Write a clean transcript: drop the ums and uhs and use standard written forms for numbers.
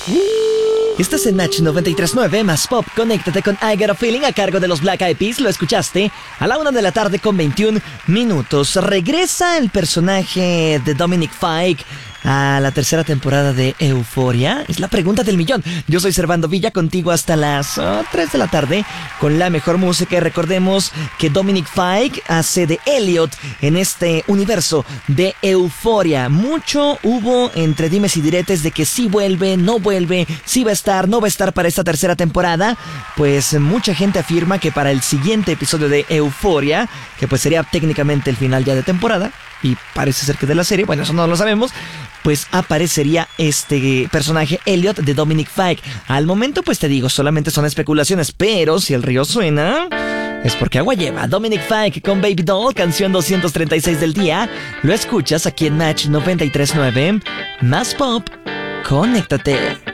Estás en Match 93.9 más Pop. Conéctate con I Got a Feeling a cargo de los Black Eyed Peas. Lo escuchaste a la 1 de la tarde con 21 minutos. Regresa el personaje de Dominic Fike a la tercera temporada de Euphoria. Es la pregunta del millón. Yo soy Servando Villa, contigo hasta las 3 de la tarde con la mejor música. Y recordemos que Dominic Fike hace de Elliot en este universo de Euphoria. Mucho hubo entre dimes y diretes de que sí vuelve, no vuelve, sí va a estar, no va a estar para esta tercera temporada. Pues mucha gente afirma que para el siguiente episodio de Euphoria, que pues sería técnicamente el final ya de temporada, y parece ser que de la serie, bueno, eso no lo sabemos, pues aparecería este personaje Elliot de Dominic Fike. Al momento, pues te digo, solamente son especulaciones, pero si el río suena, es porque agua lleva. Dominic Fike con Baby Doll, canción 236 del día. Lo escuchas aquí en Match 93.9, más Pop. Conéctate.